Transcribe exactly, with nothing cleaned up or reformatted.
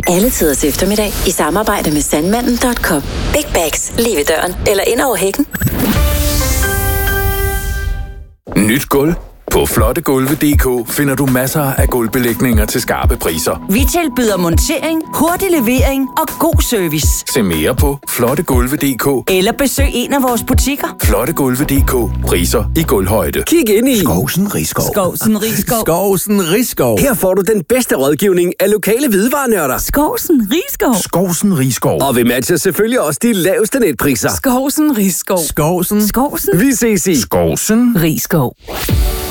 Alle tiders eftermiddag i samarbejde med sandmanden punktum com. Big bags lige ved døren eller ind over hækken. Nyt gulv. På flottegulve punktum d k finder du masser af gulvbelægninger til skarpe priser. Vi tilbyder montering, hurtig levering og god service. Se mere på flottegulve punktum d k eller besøg en af vores butikker. Flottegulve punktum d k. Priser i gulvhøjde. Kig ind i Skovsen Rigskov. Skovsen Rigskov. Skovsen Rigskov. Her får du den bedste rådgivning af lokale hvidevarenørder. Skovsen Rigskov. Skovsen Rigskov. Og vi matcher selvfølgelig også de laveste netpriser. Skovsen Rigskov. Skovsen. Skovsen. Vi ses i Skovsen Rigskov.